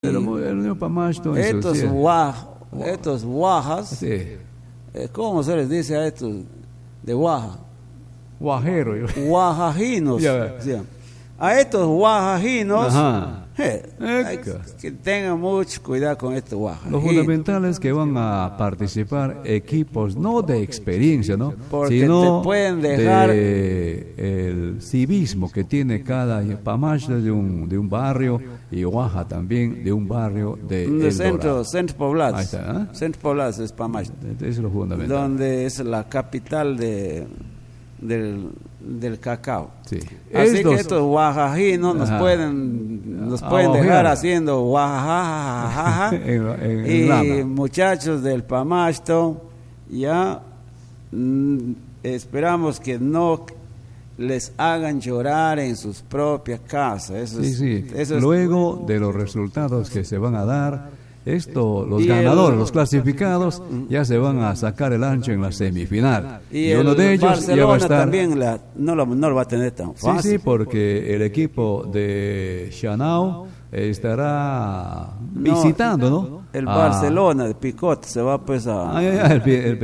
El Unión Pamasto. Estos guajas, Sí. ¿Cómo se les dice a estos de guaja? Guajero. Guajajinos. Ya. Sí. A estos guajajinos, Ajá. hay que tengan mucho cuidado con estos Lo guajajinos. fundamental es que van a participar equipos no de experiencia, ¿no? Porque Sino te pueden dejar de el civismo que tiene cada Pamacho de un barrio y Oaxaca también de un barrio de El Dorado. centro poblado. Ahí está, ¿eh? Centro poblado es Pamacho, Eso es lo fundamental. donde es la capital del cacao. Sí. Así que estos guajajinos nos Ajá. pueden Ojear. dejar haciendo guajajajaja. en Y lama. muchachos del Pamasto, ya esperamos que no les hagan llorar en sus propias casas. Eso Sí, sí. eso es- Luego de los resultados que se van a dar, los Y ganadores, el- los clasificados, ya se van a sacar el ancho en la semifinal. y uno el de ellos ya va a Barcelona estar. también no lo va a tener tan Sí, fácil. sí, porque el equipo de Chanao estará visitando, ¿no? El a- Barcelona de Picot se va pues a... Ay, ay,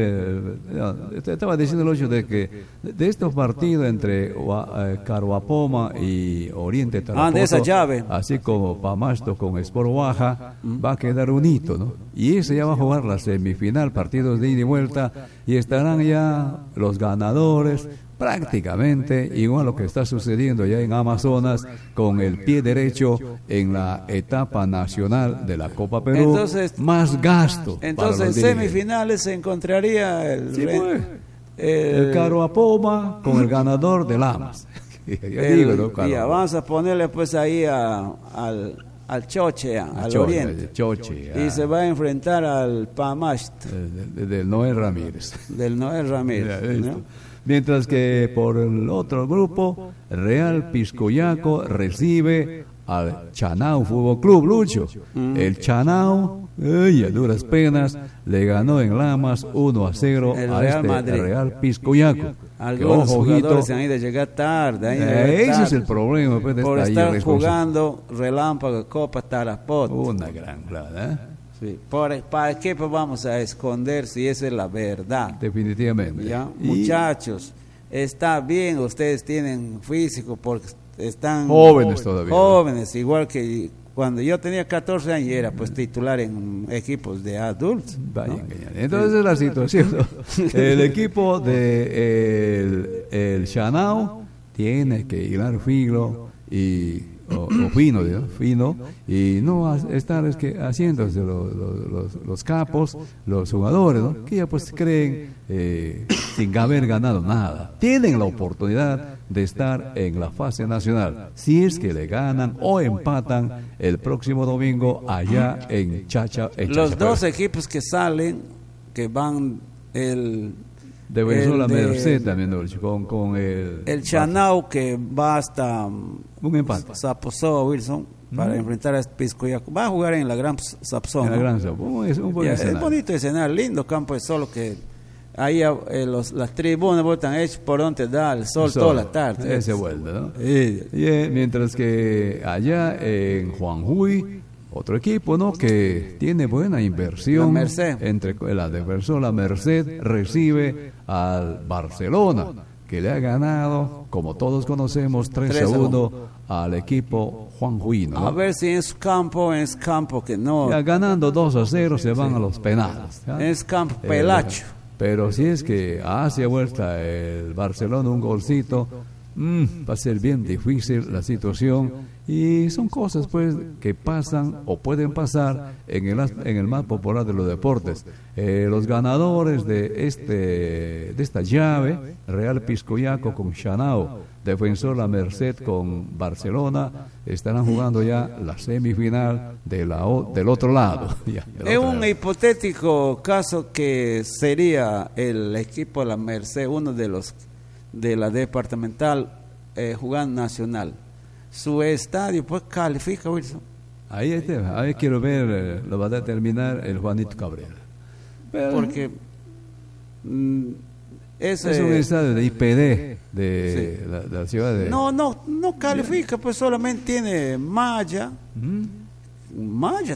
estaba diciendo el hecho de que de estos partidos entre Caruapoma y Oriente Tarapoto, de esa llave. así como Pamasto con Sport Oaxaca, va a quedar un hito, ¿no? Y ese ya va a jugar la semifinal, partidos de ida y vuelta, y estarán ya los ganadores prácticamente igual a lo que está sucediendo ya en Amazonas con el pie derecho en la etapa nacional de la Copa Perú. Entonces- más gasto. para Entonces los en dirigentes. semifinales se encontraría Sí, pues. el El Caruapoma con el ganador de Lamas. Ya digo, ¿no? y Caruapoma. vamos a ponerle pues ahí al Choche, al Choche, oriente. Choche, Y se va a enfrentar al Pamacht del Noel Ramírez. del Noel Ya, Ramírez. listo. ¿no? Mientras que por el otro grupo, Real Piscoyaco recibe al Chanao Fútbol Club, Lucho. El Chanao, a duras penas, le ganó en Lamas 1-0 El a Real Madrid. Real Piscoyaco. Que, Algunos ojo, jugadores ojito, se han ido a llegar tarde. han ido a llegar ese tarde es el problema. Pues, de por esta estar irresponsabilidad. jugando Relámpago Copa Tarapot. Una gran plata, ¿eh? Sí. ¿Para qué pues vamos a esconder si esa es la verdad? Definitivamente. ¿Ya? Y Muchachos, está bien, ustedes tienen físico porque están jóvenes todavía. jóvenes, igual que cuando yo tenía 14 años era pues titular en equipos de adultos. Vaya ¿no? engañar. Entonces es la situación, ¿no? El equipo de el Chanao tiene que hilar filo o fino, ¿no? Fino, y no estar haciéndose los capos, los jugadores, ¿no? Que ya pues creen sin haber ganado nada. Tienen la oportunidad de estar en la fase nacional si es que le ganan o empatan el próximo domingo allá en Chacha. Los dos equipos que salen, que van de Venezuela el de- Merced también, ¿no? con el Chanao que va hasta un empate. Saposoa Wilson para enfrentar a Piscoyaco. Va a jugar en la Gran Sapsón. En la ¿no? Gran Sao. Es un buen Ya, es escenario. bonito escenario, lindo campo de solo que ahí las tribunas están hechas por donde da el sol toda la tarde. Ese vuelta, ¿no? Sí. Mientras que allá en Juanjuy, otro equipo, ¿no? Que tiene buena inversión. La Merced. Entre la defensora La Merced recibe al Barcelona, que le ha ganado, como todos conocemos, 3-1 al equipo juanjuino, ¿no? A ver si en su campo que no, Ya ganando 2-0 se van a los penales. ¿ya? es campo pelacho. Pero si es que hace vuelta el Barcelona un golcito, va a ser bien difícil la situación. Y son cosas pues que pasan o pueden pasar en el más popular de los deportes. Los ganadores de esta llave, Real Piscoyaco con Chanao, Defensor La Merced con Barcelona, estarán jugando ya la semifinal del otro lado. Ya, del Es otro un lado. hipotético caso que sería el equipo de La Merced, uno de los de la departamental jugando nacional. Su estadio pues califica, Wilson. Ahí quiero ver, lo va a determinar el Juanito Cabrera. Pero Porque es un estadio de IPD de Sí. la ciudad de... no califica, pues solamente tiene malla, Maya